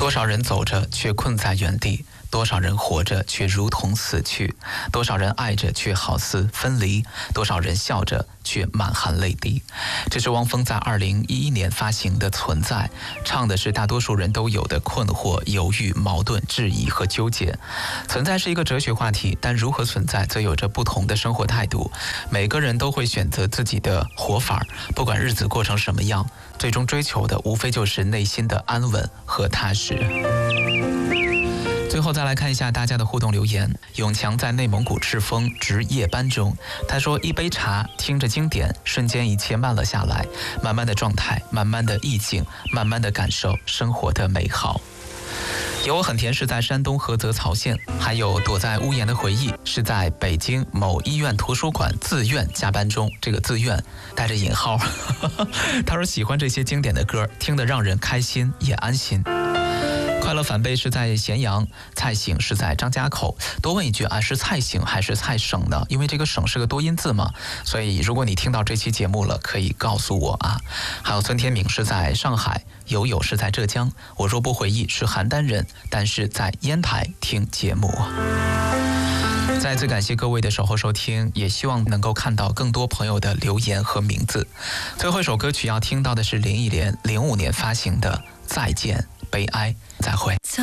多少人走着却困在原地，多少人活着却如同死去，多少人爱着却好似分离，多少人笑着却满含泪滴。这是汪峰在2011年发行的《存在》，唱的是大多数人都有的困惑、犹豫、矛盾、质疑和纠结。存在是一个哲学话题，但如何存在则有着不同的生活态度。每个人都会选择自己的活法，不管日子过成什么样，最终追求的无非就是内心的安稳和踏实。最后再来看一下大家的互动留言。永强在内蒙古赤峰值夜班中，他说一杯茶，听着经典，瞬间一切慢了下来，慢慢的状态，慢慢的意境，慢慢的感受生活的美好。有我很甜是在山东菏泽曹县，还有躲在屋檐的回忆是在北京某医院图书馆自愿加班中，这个自愿带着引号。他说喜欢这些经典的歌，听得让人开心也安心。快乐反背是在咸阳，蔡省是在张家口。多问一句啊，是蔡省还是蔡省呢？因为这个省是个多音字嘛，所以如果你听到这期节目了，可以告诉我啊。还有孙天敏是在上海，友友是在浙江。我若不回忆是邯郸人，但是在烟台听节目。再次感谢各位的守候收听，也希望能够看到更多朋友的留言和名字。最后一首歌曲要听到的是林忆莲05年发行的《再见悲哀》，再会。